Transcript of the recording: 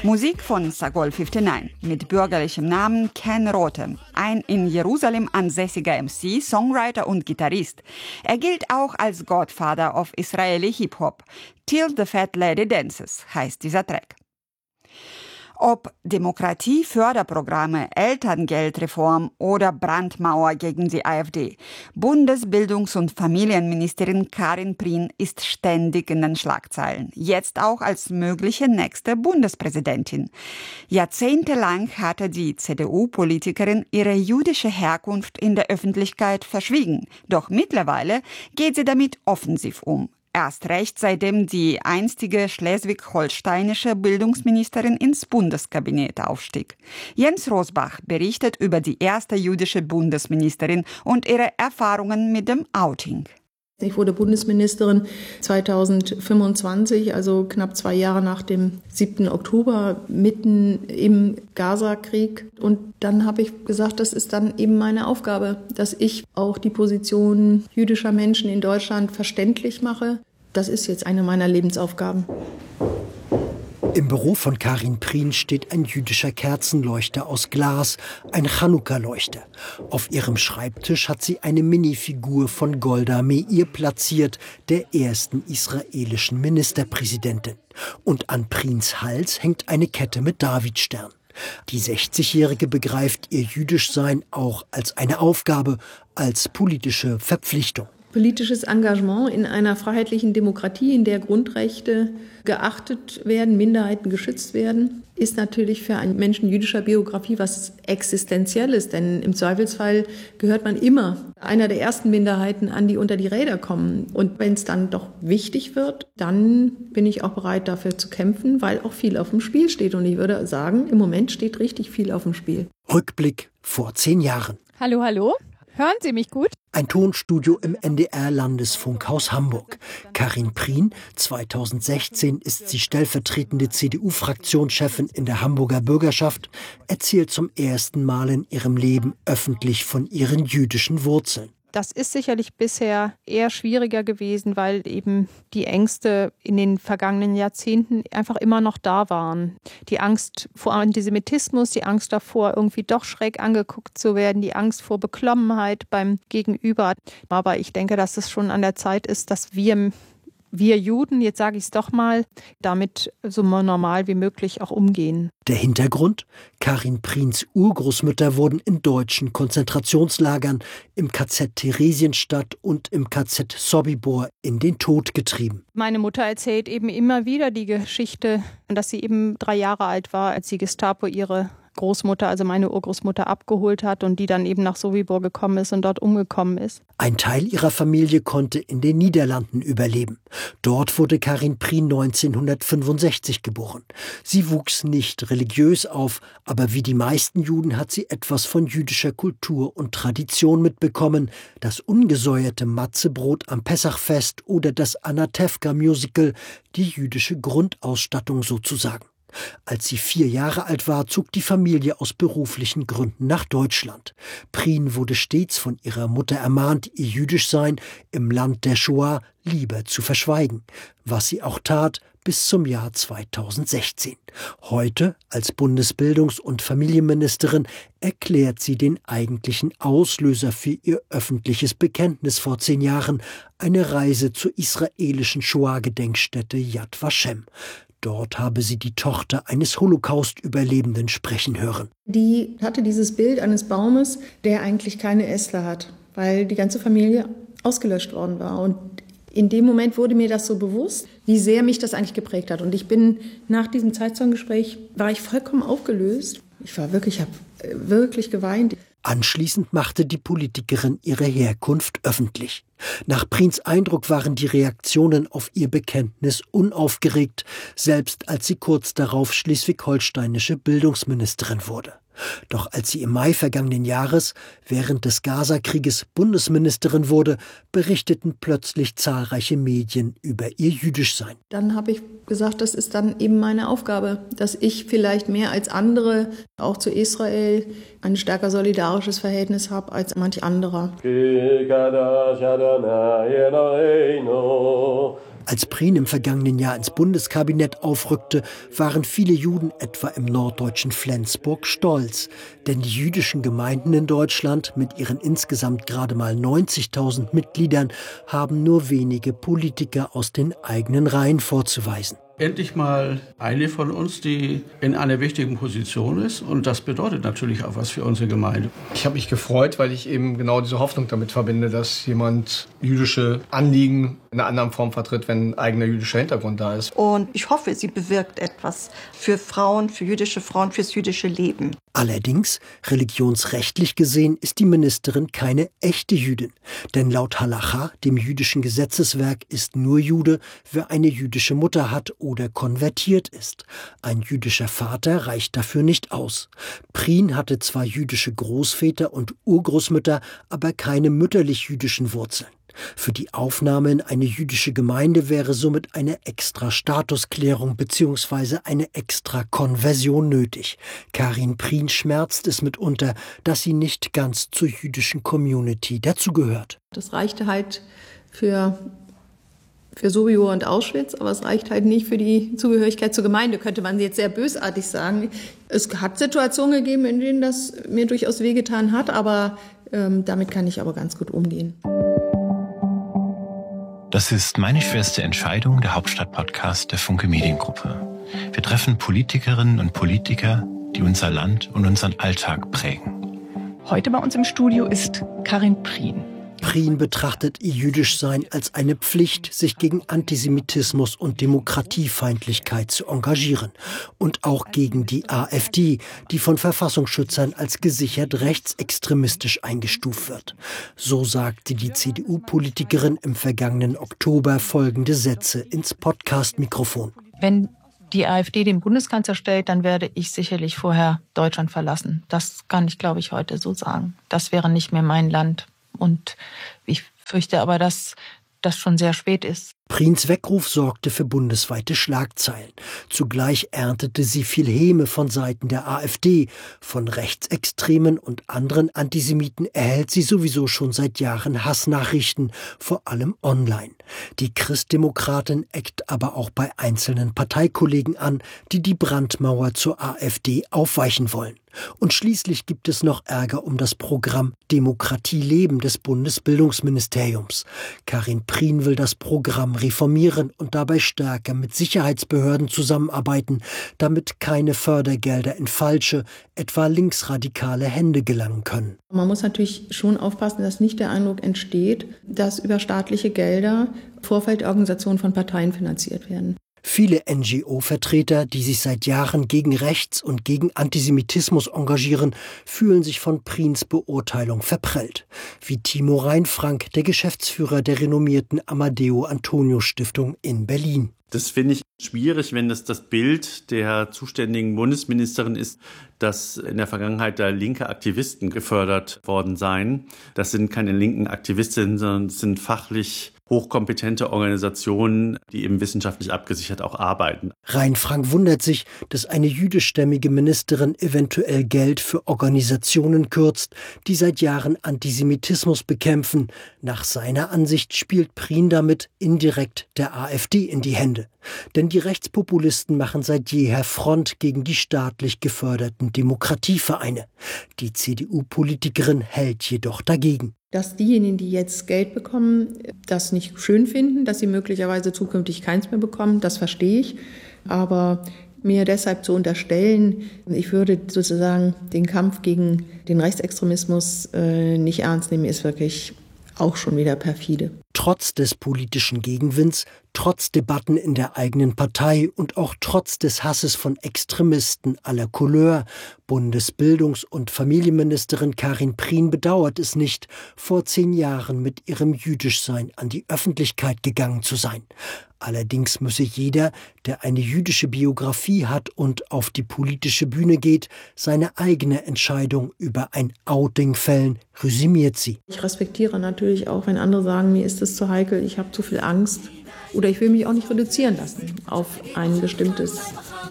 Musik von Sagol 59 mit bürgerlichem Namen Ken Rothe, ein in Jerusalem ansässiger MC, Songwriter und Gitarrist. Er gilt auch als Godfather of Israeli Hip-Hop. Till the Fat Lady Dances heißt dieser Track. Ob Demokratieförderprogramme, Elterngeldreform oder Brandmauer gegen die AfD. Bundesbildungs- und Familienministerin Karin Prien ist ständig in den Schlagzeilen. Jetzt auch als mögliche nächste Bundespräsidentin. Jahrzehntelang hatte die CDU-Politikerin ihre jüdische Herkunft in der Öffentlichkeit verschwiegen. Doch mittlerweile geht sie damit offensiv um. Erst recht, seitdem die einstige schleswig-holsteinische Bildungsministerin ins Bundeskabinett aufstieg. Jens Rosbach berichtet über die erste jüdische Bundesministerin und ihre Erfahrungen mit dem Outing. Ich wurde Bundesministerin 2025, also knapp 2 Jahre nach dem 7. Oktober, mitten im Gaza-Krieg. Und dann habe ich gesagt, das ist dann eben meine Aufgabe, dass ich auch die Position jüdischer Menschen in Deutschland verständlich mache. Das ist jetzt eine meiner Lebensaufgaben. Im Büro von Karin Prien steht ein jüdischer Kerzenleuchter aus Glas, ein Chanukka-Leuchter. Auf ihrem Schreibtisch hat sie eine Minifigur von Golda Meir platziert, der ersten israelischen Ministerpräsidentin. Und an Priens Hals hängt eine Kette mit Davidstern. Die 60-Jährige begreift ihr Jüdischsein auch als eine Aufgabe, als politische Verpflichtung. Politisches Engagement in einer freiheitlichen Demokratie, in der Grundrechte geachtet werden, Minderheiten geschützt werden, ist natürlich für einen Menschen jüdischer Biografie was Existenzielles. Denn im Zweifelsfall gehört man immer einer der ersten Minderheiten an, die unter die Räder kommen. Und wenn es dann doch wichtig wird, dann bin ich auch bereit, dafür zu kämpfen, weil auch viel auf dem Spiel steht. Und ich würde sagen, im Moment steht richtig viel auf dem Spiel. Rückblick vor 10 Jahren. Hallo, hallo. Hören Sie mich gut? Ein Tonstudio im NDR-Landesfunkhaus Hamburg. Karin Prien, 2016 ist sie stellvertretende CDU-Fraktionschefin in der Hamburger Bürgerschaft, erzählt zum ersten Mal in ihrem Leben öffentlich von ihren jüdischen Wurzeln. Das ist sicherlich bisher eher schwieriger gewesen, weil eben die Ängste in den vergangenen Jahrzehnten einfach immer noch da waren. Die Angst vor Antisemitismus, die Angst davor, irgendwie doch schräg angeguckt zu werden, die Angst vor Beklommenheit beim Gegenüber. Aber ich denke, dass es schon an der Zeit ist, dass wir Juden, jetzt sage ich es doch mal, damit so normal wie möglich auch umgehen. Der Hintergrund? Karin Priens Urgroßmütter wurden in deutschen Konzentrationslagern im KZ Theresienstadt und im KZ Sobibor in den Tod getrieben. Meine Mutter erzählt eben immer wieder die Geschichte, dass sie eben 3 Jahre alt war, als die Gestapo ihre Großmutter, also meine Urgroßmutter, abgeholt hat und die dann eben nach Sobibor gekommen ist und dort umgekommen ist. Ein Teil ihrer Familie konnte in den Niederlanden überleben. Dort wurde Karin Prien 1965 geboren. Sie wuchs nicht religiös auf, aber wie die meisten Juden hat sie etwas von jüdischer Kultur und Tradition mitbekommen. Das ungesäuerte Matzebrot am Pessachfest oder das Anatevka-Musical, die jüdische Grundausstattung sozusagen. Als sie 4 Jahre alt war, zog die Familie aus beruflichen Gründen nach Deutschland. Prien wurde stets von ihrer Mutter ermahnt, ihr Jüdischsein im Land der Shoah lieber zu verschweigen, was sie auch tat bis zum Jahr 2016. Heute, als Bundesbildungs- und Familienministerin, erklärt sie den eigentlichen Auslöser für ihr öffentliches Bekenntnis vor 10 Jahren, eine Reise zur israelischen Shoah-Gedenkstätte Yad Vashem. Dort habe sie die Tochter eines Holocaust-Überlebenden sprechen hören. Die hatte dieses Bild eines Baumes, der eigentlich keine Äste hat, weil die ganze Familie ausgelöscht worden war. Und in dem Moment wurde mir das so bewusst, wie sehr mich das eigentlich geprägt hat. Und ich bin nach diesem Zeitzeuggespräch, war ich vollkommen aufgelöst. Ich habe wirklich geweint. Anschließend machte die Politikerin ihre Herkunft öffentlich. Nach Priens Eindruck waren die Reaktionen auf ihr Bekenntnis unaufgeregt, selbst als sie kurz darauf schleswig-holsteinische Bildungsministerin wurde. Doch als sie im Mai vergangenen Jahres während des Gaza-Krieges Bundesministerin wurde, berichteten plötzlich zahlreiche Medien über ihr Jüdischsein. Dann habe ich gesagt, das ist dann eben meine Aufgabe, dass ich vielleicht mehr als andere auch zu Israel ein stärker solidarisches Verhältnis habe als manch anderer. Als Prien im vergangenen Jahr ins Bundeskabinett aufrückte, waren viele Juden etwa im norddeutschen Flensburg stolz. Denn die jüdischen Gemeinden in Deutschland mit ihren insgesamt gerade mal 90.000 Mitgliedern haben nur wenige Politiker aus den eigenen Reihen vorzuweisen. Endlich mal eine von uns, die in einer wichtigen Position ist. Und das bedeutet natürlich auch was für unsere Gemeinde. Ich habe mich gefreut, weil ich eben genau diese Hoffnung damit verbinde, dass jemand jüdische Anliegen in einer anderen Form vertritt, wenn ein eigener jüdischer Hintergrund da ist. Und ich hoffe, sie bewirkt etwas für Frauen, für jüdische Frauen, fürs jüdische Leben. Allerdings, religionsrechtlich gesehen, ist die Ministerin keine echte Jüdin. Denn laut Halacha, dem jüdischen Gesetzeswerk, ist nur Jude, wer eine jüdische Mutter hat oder konvertiert ist. Ein jüdischer Vater reicht dafür nicht aus. Prien hatte zwar jüdische Großväter und Urgroßmütter, aber keine mütterlich-jüdischen Wurzeln. Für die Aufnahme in eine jüdische Gemeinde wäre somit eine extra Statusklärung bzw. eine extra Konversion nötig. Karin Prien schmerzt es mitunter, dass sie nicht ganz zur jüdischen Community dazugehört. Das reichte halt für Sobibor und Auschwitz, aber es reicht halt nicht für die Zugehörigkeit zur Gemeinde, könnte man jetzt sehr bösartig sagen. Es hat Situationen gegeben, in denen das mir durchaus wehgetan hat, aber damit kann ich aber ganz gut umgehen. Das ist Meine schwerste Entscheidung, der Hauptstadt-Podcast der Funke Mediengruppe. Wir treffen Politikerinnen und Politiker, die unser Land und unseren Alltag prägen. Heute bei uns im Studio ist Karin Prien. Prien betrachtet ihr Jüdischsein als eine Pflicht, sich gegen Antisemitismus und Demokratiefeindlichkeit zu engagieren. Und auch gegen die AfD, die von Verfassungsschützern als gesichert rechtsextremistisch eingestuft wird. So sagte die CDU-Politikerin im vergangenen Oktober folgende Sätze ins Podcast-Mikrofon. Wenn die AfD den Bundeskanzler stellt, dann werde ich sicherlich vorher Deutschland verlassen. Das kann ich, glaube ich, heute so sagen. Das wäre nicht mehr mein Land. Und ich fürchte aber, dass das schon sehr spät ist. Priens Weckruf sorgte für bundesweite Schlagzeilen. Zugleich erntete sie viel Häme von Seiten der AfD. Von Rechtsextremen und anderen Antisemiten erhält sie sowieso schon seit Jahren Hassnachrichten, vor allem online. Die Christdemokratin eckt aber auch bei einzelnen Parteikollegen an, die die Brandmauer zur AfD aufweichen wollen. Und schließlich gibt es noch Ärger um das Programm Demokratie leben des Bundesbildungsministeriums. Karin Prien will das Programm reformieren und dabei stärker mit Sicherheitsbehörden zusammenarbeiten, damit keine Fördergelder in falsche, etwa linksradikale Hände gelangen können. Man muss natürlich schon aufpassen, dass nicht der Eindruck entsteht, dass über staatliche Gelder Vorfeldorganisationen von Parteien finanziert werden. Viele NGO-Vertreter, die sich seit Jahren gegen Rechts und gegen Antisemitismus engagieren, fühlen sich von Priens Beurteilung verprellt. Wie Timo Reinfrank, der Geschäftsführer der renommierten Amadeo-Antonio-Stiftung in Berlin. Das finde ich schwierig, wenn das Bild der zuständigen Bundesministerin ist, dass in der Vergangenheit da linke Aktivisten gefördert worden seien. Das sind keine linken Aktivistinnen, sondern es sind fachlich hochkompetente Organisationen, die eben wissenschaftlich abgesichert auch arbeiten. Reinfrank wundert sich, dass eine jüdischstämmige Ministerin eventuell Geld für Organisationen kürzt, die seit Jahren Antisemitismus bekämpfen. Nach seiner Ansicht spielt Prien damit indirekt der AfD in die Hände. Denn die Rechtspopulisten machen seit jeher Front gegen die staatlich geförderten Demokratievereine. Die CDU-Politikerin hält jedoch dagegen. Dass diejenigen, die jetzt Geld bekommen, das nicht schön finden, dass sie möglicherweise zukünftig keins mehr bekommen, das verstehe ich. Aber mir deshalb zu unterstellen, ich würde sozusagen den Kampf gegen den Rechtsextremismus nicht ernst nehmen, ist wirklich auch schon wieder perfide. Trotz des politischen Gegenwinds, trotz Debatten in der eigenen Partei und auch trotz des Hasses von Extremisten aller Couleur, Bundesbildungs- und Familienministerin Karin Prien bedauert es nicht, vor 10 Jahren mit ihrem Jüdischsein an die Öffentlichkeit gegangen zu sein. Allerdings müsse jeder, der eine jüdische Biografie hat und auf die politische Bühne geht, seine eigene Entscheidung über ein Outing fällen, resümiert sie. Ich respektiere natürlich auch, wenn andere sagen, mir ist es zu heikel, ich habe zu viel Angst oder ich will mich auch nicht reduzieren lassen auf ein bestimmtes